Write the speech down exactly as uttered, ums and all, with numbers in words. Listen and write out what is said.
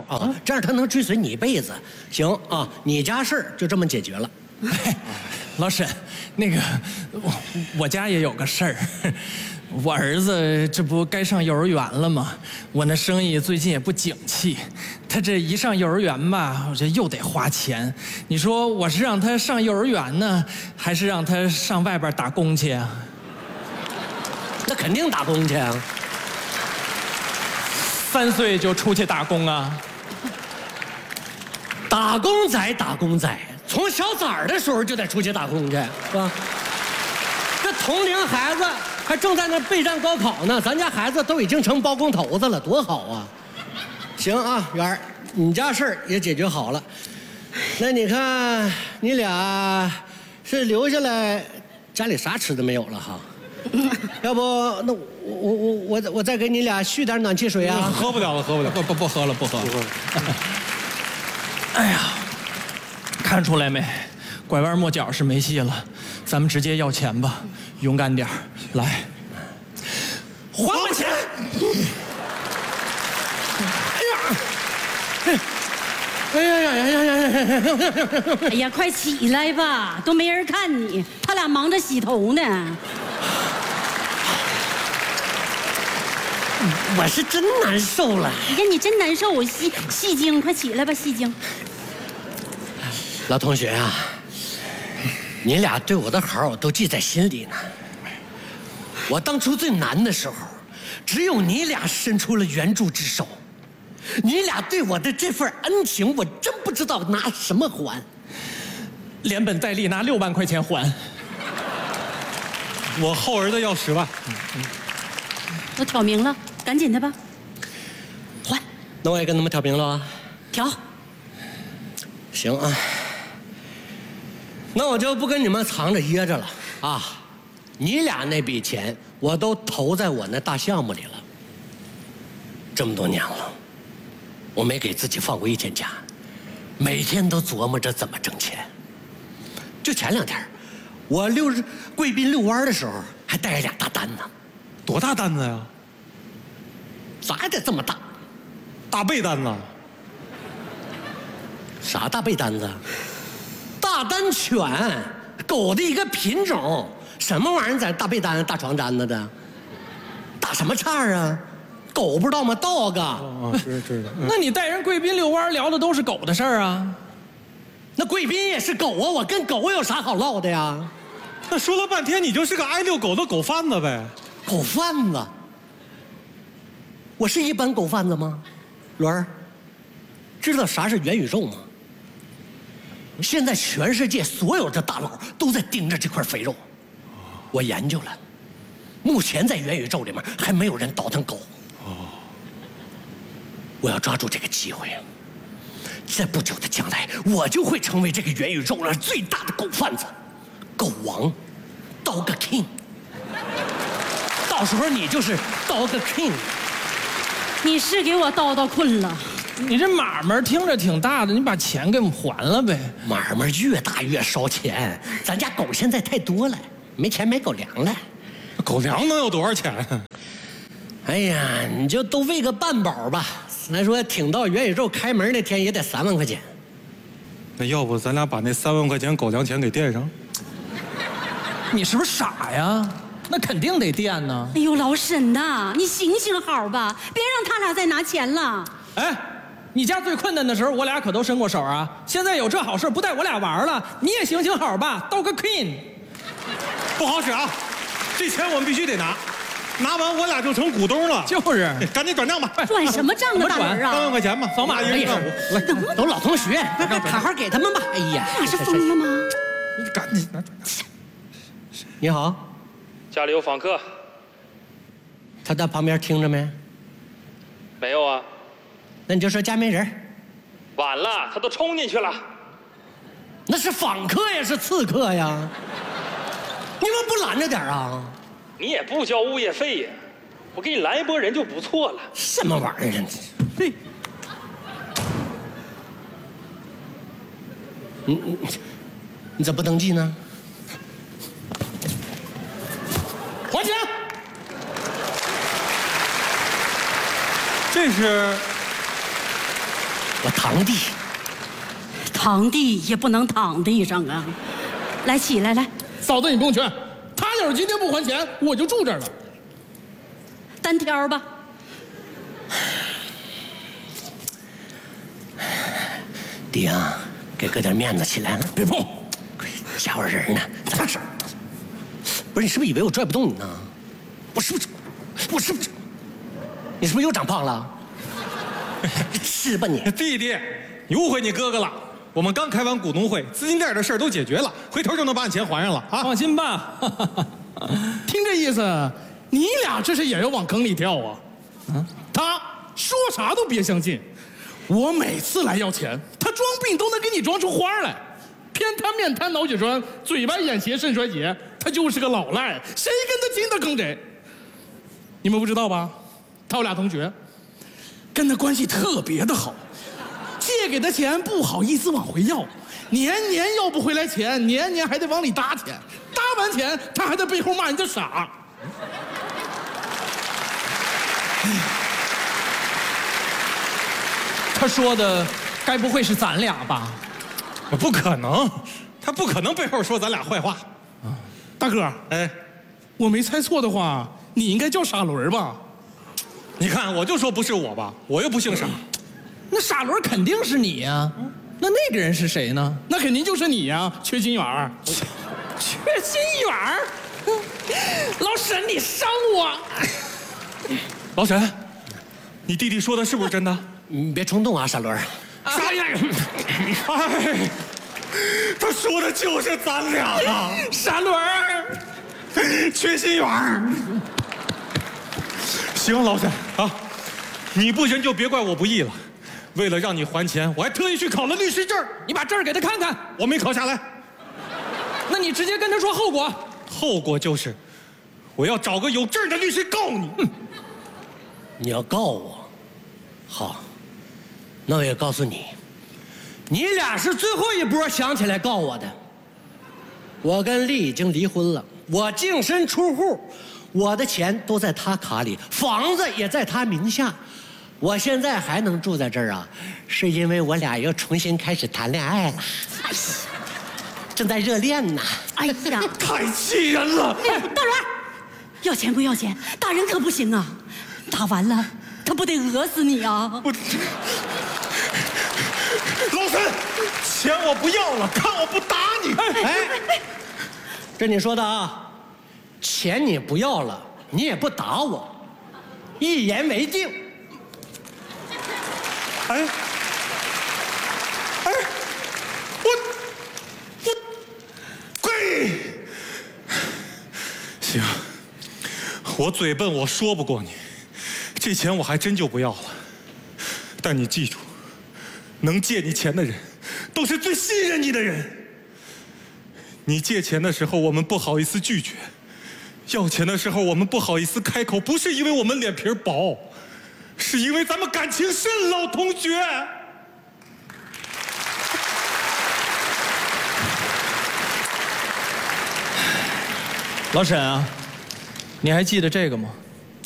啊，这样他能追随你一辈子。行啊，你家事儿就这么解决了。 哎，老沈，那个我我家也有个事儿，我儿子这不该上幼儿园了吗？我那生意最近也不景气，他这一上幼儿园吧，我这又得花钱。你说我是让他上幼儿园呢，还是让他上外边打工去啊？ 那肯定打工去啊！ 三岁就出去打工啊？ 打工仔，打工仔。从小崽儿的时候就得出去打工去，是吧？这同龄孩子还正在那备战高考呢，咱家孩子都已经成包工头子了，多好啊！行啊，元儿，你家事儿也解决好了。那你看，你俩是留下来，家里啥吃的没有了哈？要不，那我我我我我再给你俩续点暖气水啊？ 喝不了了，喝不了， 不不不喝了，不喝了。 不喝了。 哎呀！看出来没？拐弯抹角是没戏了，咱们直接要钱吧，勇敢点来，还我钱！ 哎呀呀呀呀呀呀呀！ 哎呀，快起来吧，都没人看你，他俩忙着洗头呢。 我是真难受了。 哎呀，你真难受，我戏戏精，快起来吧，戏精。 老同学啊，你俩对我的好我都记在心里呢。我当初最难的时候，只有你俩伸出了援助之手。你俩对我的这份恩情，我真不知道拿什么还。 连本带利拿六万块钱还。 我后儿子要十万。 都挑明了，赶紧的吧。还。 那我也跟他们挑明了啊。 挑。 行啊。那我就不跟你们藏着掖着了啊！你俩那笔钱我都投在我那大项目里了。这么多年了，我没给自己放过一天假，每天都琢磨着怎么挣钱。就前两天，我溜贵宾遛弯的时候，还带着俩大单呢。 多大单子呀？ 咋还得这么大？ 大背单子。 啥大背单子？大丹犬，狗的一个品种，什么玩意儿在大被单、大床单子的？打什么岔啊？狗不知道吗 ？dog。 哦，是知道。 那你带人贵宾遛弯聊的都是狗的事儿啊？ 那贵宾也是狗啊，我跟狗有啥好唠的呀？ 那说了半天，你就是个爱遛狗的狗贩子呗？ 狗贩子？我是一般狗贩子吗？伦儿，知道啥是元宇宙吗？现在全世界所有的大佬都在盯着这块肥肉，我研究了，目前在元宇宙里面还没有人倒腾狗。我要抓住这个机会，在不久的将来，我就会成为这个元宇宙上最大的狗贩子，狗王 ，Dog King。到时候你就是 Dog King。 你是给我叨叨困了。 你这买卖听着挺大的，你把钱给我们还了呗。 买卖越大越烧钱，咱家狗现在太多了，没钱买狗粮了。 狗粮能有多少钱？ 哎呀，你就都喂个半饱吧。咱说挺到元宇宙开门那天也得三万块钱。 那要不咱俩把那三万块钱狗粮钱给垫上？ 你是不是傻呀？那肯定得垫呢。 哎呦，老沈呐，你行行好吧，别让他俩再拿钱了。 哎。你家最困难的时候，我俩可都伸过手啊！现在有这好事，不带我俩玩了，你也行行好吧，Dog Queen。 不好使啊！这钱我们必须得拿，拿完我俩就成股东了。 就是， 赶紧转账吧。 转什么账啊，大人啊？ 三万块钱吧， 扫码一人一万五。来， 都老同学，好好给他们吧。哎呀， 你俩是疯了吗？ 你赶紧拿。 你好， 家里有访客。 他在旁边听着没？ 没有啊。 那你就说家没人。 晚了，他都冲进去了。 那是访客呀，是刺客呀。你们不拦着点啊？ 你也不交物业费呀，我给你拦一波人就不错了。 什么玩意儿啊？ 嘿， 你你你咋不登记呢？还钱！ 这是我堂弟。 堂弟也不能躺地上啊！来，起来，来， 嫂子你不用劝，他要是今天不还钱，我就住这儿了。 单挑吧。 弟啊，给哥点面子，起来了。 别碰， 吓唬人呢。咋是？不是你是不是以为我拽不动你呢？我是不是？我是不是？你是不是又长胖了？是吧你？ 弟弟，你误会你哥哥了。我们刚开完股东会，资金链的事儿都解决了，回头就能把你钱还上了啊！ 放心吧。 听这意思，你俩这是也要往坑里跳啊？啊，他说啥都别相信。我每次来要钱，他装病都能给你装出花来。偏瘫、面瘫、脑血栓、嘴歪、眼斜、肾衰竭，他就是个老赖，谁跟他亲他坑谁。你们不知道吧？他有俩同学，跟他关系特别的好。借给他钱不好意思往回要，年年要不回来钱，年年还得往里搭钱，搭完钱他还在背后骂人家傻。 他说的该不会是咱俩吧？ 不可能，他不可能背后说咱俩坏话。 大哥， 哎， 我没猜错的话，你应该叫傻轮吧？ 你看，我就说不是我吧，我又不姓傻。 那傻轮肯定是你呀、那那个人是谁呢？ 那肯定就是你呀、缺心眼儿。 缺心眼儿。老沈，你伤我。 老沈，你弟弟说的是不是真的？ 你别冲动啊，傻轮。 啥呀？哎，他说的就是咱俩啊！ 傻轮儿， 缺心眼儿。行，老沈啊，你不仁就别怪我不义了。为了让你还钱，我还特意去考了律师证。 你把证儿给他看看。 我没考下来。 那你直接跟他说后果。 后果就是，我要找个有证的律师告你。嗯、 你要告我，好，那我也告诉你，你俩是最后一波想起来告我的。我跟丽已经离婚了，我净身出户，我的钱都在他卡里，房子也在他名下。我现在还能住在这儿啊，是因为我俩又重新开始谈恋爱了，正在热恋呢。 哎呀， 太气人了！ 哎，大人，要钱不要钱？打人可不行啊！打完了，他不得讹死你啊！ 我，老沈，钱我不要了，看我不打你！ 哎，这你说的啊，钱你不要了，你也不打我，一言为定。 哎，哎，我我跪！行，我嘴笨，我说不过你，这钱我还真就不要了。但你记住，能借你钱的人，都是最信任你的人。你借钱的时候，我们不好意思拒绝；要钱的时候，我们不好意思开口，不是因为我们脸皮薄。是因为咱们感情深，老同学。 老沈啊，你还记得这个吗？